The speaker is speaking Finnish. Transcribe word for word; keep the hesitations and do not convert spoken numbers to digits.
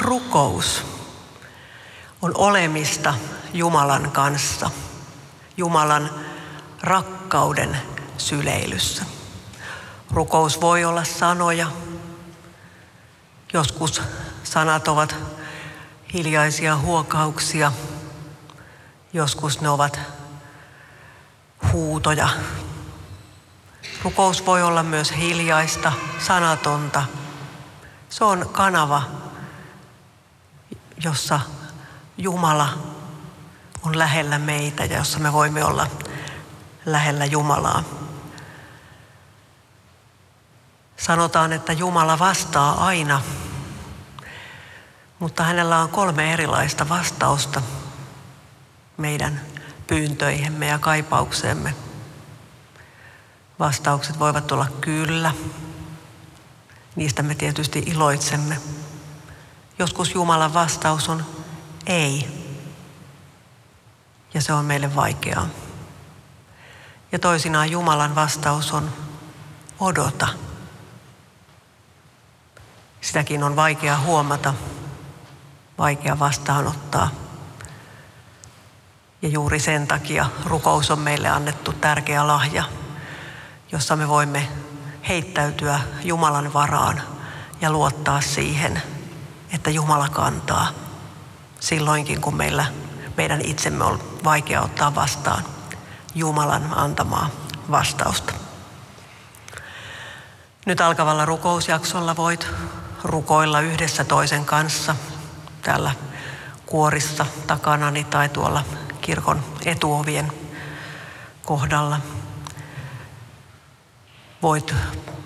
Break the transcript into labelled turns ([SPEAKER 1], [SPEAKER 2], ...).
[SPEAKER 1] Rukous on olemista Jumalan kanssa, Jumalan rakkauden syleilyssä. Rukous voi olla sanoja. Joskus sanat ovat hiljaisia huokauksia. Joskus ne ovat huutoja. Rukous voi olla myös hiljaista, sanatonta. Se on kanava, jossa Jumala on lähellä meitä ja jossa me voimme olla lähellä Jumalaa. Sanotaan, että Jumala vastaa aina, mutta hänellä on kolme erilaista vastausta meidän pyyntöihemme ja kaipaukseemme. Vastaukset voivat olla kyllä. Niistä me tietysti iloitsemme. Joskus Jumalan vastaus on ei. Ja se on meille vaikeaa. Ja toisinaan Jumalan vastaus on odota. Sitäkin on vaikea huomata, vaikea vastaanottaa. Ja juuri sen takia rukous on meille annettu tärkeä lahja, jossa me voimme heittäytyä Jumalan varaan ja luottaa siihen, että Jumala kantaa silloinkin, kun meillä, meidän itsemme on vaikea ottaa vastaan Jumalan antamaa vastausta. Nyt alkavalla rukousjaksolla voit rukoilla yhdessä toisen kanssa täällä kuorissa takanani tai tuolla kirkon etuovien kohdalla. Voit